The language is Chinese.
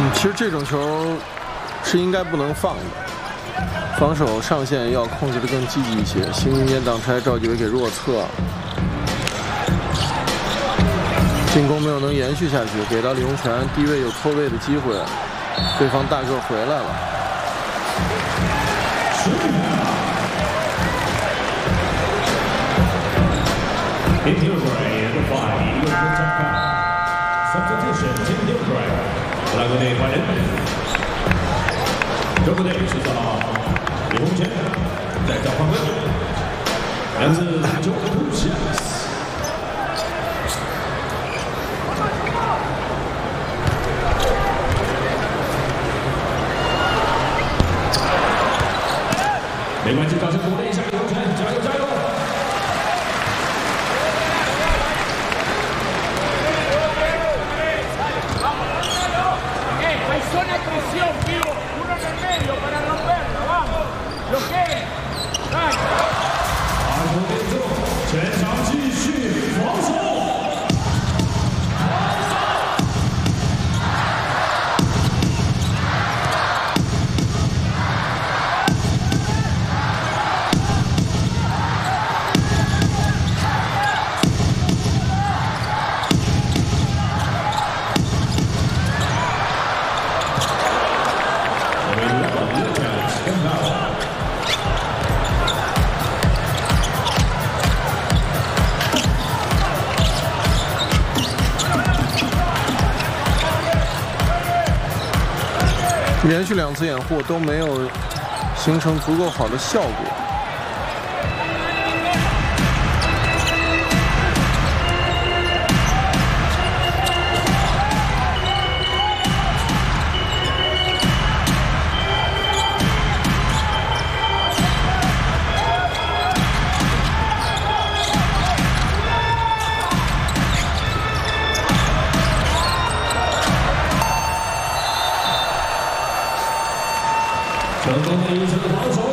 其实这种球是应该不能放的，防守上线要控制得更积极一些。新民间挡拆，赵继伟给弱侧，进攻没有能延续下去，给到李洪权，低位有脱位的机会，对方大个回来了。 In Hillsbury and the 5, Eagles will jump back. Substitution, Tim Hillsbury. 来国内换人，中国队制造李洪权，再造换位，来自九浦西。没关系，掌声鼓励一下李洪权，加油加油！ Zona presión, tío. Uno en el medio para romperla, vamos. Lo que dale. 全场继续防守。 连续2次掩护都没有形成足够好的效果。 成功的一次防守。